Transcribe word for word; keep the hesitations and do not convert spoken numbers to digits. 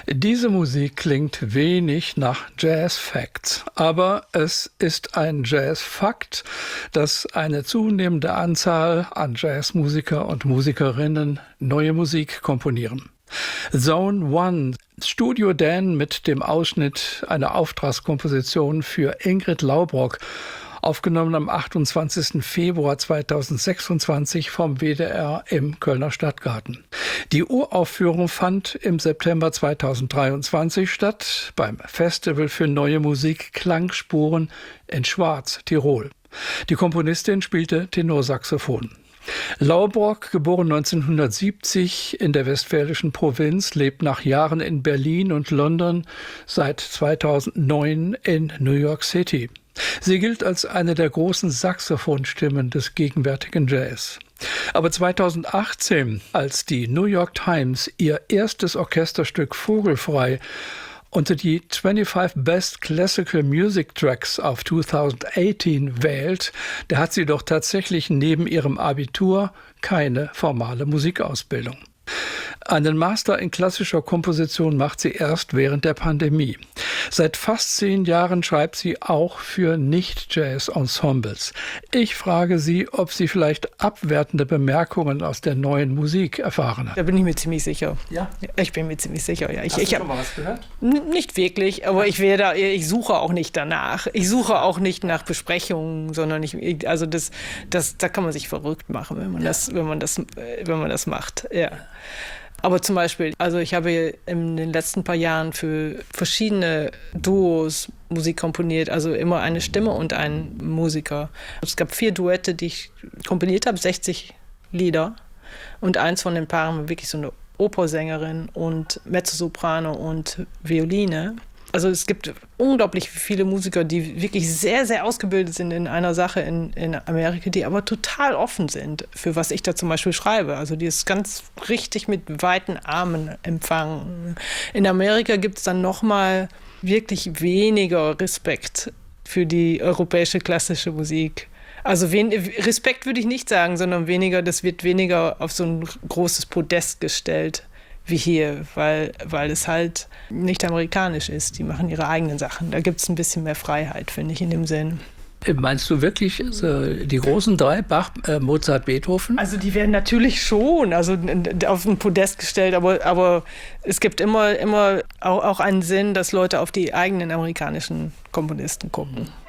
Diese Musik klingt wenig nach Jazz-Facts, aber es ist ein Jazz-Fakt, dass eine zunehmende Anzahl an Jazzmusiker und Musikerinnen neue Musik komponieren. Zone One, Studio Dan mit dem Ausschnitt einer Auftragskomposition für Ingrid Laubrock, aufgenommen am achtundzwanzigsten Februar zweitausendsechsundzwanzig vom W D R im Kölner Stadtgarten. Die Uraufführung fand im September zweitausenddreiundzwanzig statt beim Festival für neue Musik Klangspuren in Schwarz, Tirol. Die Komponistin spielte Tenorsaxophon. Laubrock, geboren neunzehnhundertsiebzig in der westfälischen Provinz, lebt nach Jahren in Berlin und London seit zweitausendneun in New York City. Sie gilt als eine der großen Saxophonstimmen des gegenwärtigen Jazz. Aber zweitausendachtzehn, als die New York Times ihr erstes Orchesterstück Vogelfrei unter die fünfundzwanzig Best Classical Music Tracks of zweitausendachtzehn wählt, da hat sie doch tatsächlich neben ihrem Abitur keine formale Musikausbildung. Einen Master in klassischer Komposition macht sie erst während der Pandemie. Seit fast zehn Jahren schreibt sie auch für Nicht-Jazz-Ensembles. Ich frage sie, ob sie vielleicht abwertende Bemerkungen aus der neuen Musik erfahren hat. Da bin ich mir ziemlich sicher. Ja? Ich bin mir ziemlich sicher, ja. Ich, Hast ich du hab, schon mal was gehört? N- nicht wirklich, aber ich werde, ich suche auch nicht danach. Ich suche auch nicht nach Besprechungen, sondern ich, also das, das, da kann man sich verrückt machen, wenn man ja. das, wenn man das, wenn man das macht, ja. Aber zum Beispiel, also ich habe in den letzten paar Jahren für verschiedene Duos Musik komponiert, also immer eine Stimme und ein Musiker. Es gab vier Duette, die ich komponiert habe, sechzig Lieder. Und eins von den Paaren war wirklich so eine Opersängerin und Mezzosoprano und Violine. Also es gibt unglaublich viele Musiker, die wirklich sehr, sehr ausgebildet sind in einer Sache in, in Amerika, die aber total offen sind für was ich da zum Beispiel schreibe. Also die es ganz richtig mit weiten Armen empfangen. In Amerika gibt es dann nochmal wirklich weniger Respekt für die europäische klassische Musik. Also wen, Respekt würde ich nicht sagen, sondern weniger, das wird weniger auf so ein großes Podest gestellt wie hier, weil, weil es halt nicht amerikanisch ist. Die machen ihre eigenen Sachen. Da gibt es ein bisschen mehr Freiheit, finde ich, in dem Sinn. Meinst du wirklich so die großen drei, Bach, äh, Mozart, Beethoven? Also die werden natürlich schon also auf ein Podest gestellt, aber, aber es gibt immer, immer auch, auch einen Sinn, dass Leute auf die eigenen amerikanischen Komponisten gucken.